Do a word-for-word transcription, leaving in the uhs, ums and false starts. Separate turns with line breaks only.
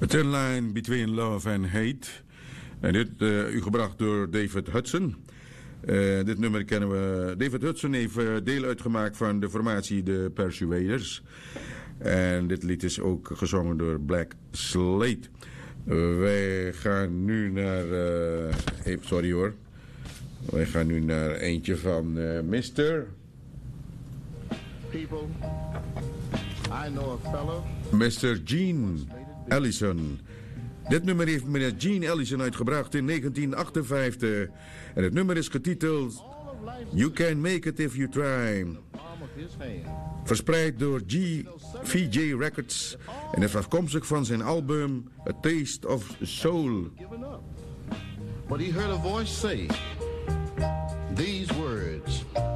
A Thin Line Between Love and Hate. En dit uh, u gebracht door David Hudson. Uh, dit nummer kennen we. David Hudson heeft uh, deel uitgemaakt van de formatie de Persuaders. En dit lied is ook gezongen door Black Slate. Uh, wij gaan nu naar... Uh, even, sorry hoor. Wij gaan nu naar eentje van uh, mister
People, I know a fellow.
mister Gene Ellison. Dit nummer heeft meneer Gene Ellison uitgebracht in negentien achtenvijftig. En het nummer is getiteld You Can Make It If You Try. Verspreid door G V J Records. En is afkomstig van zijn album A Taste of Soul.
But he heard a voice say these words.